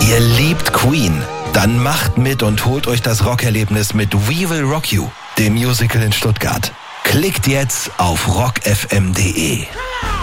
Ihr liebt Queen? Dann macht mit und holt euch das Rockerlebnis mit We Will Rock You, dem Musical in Stuttgart. Klickt jetzt auf rockfm.de.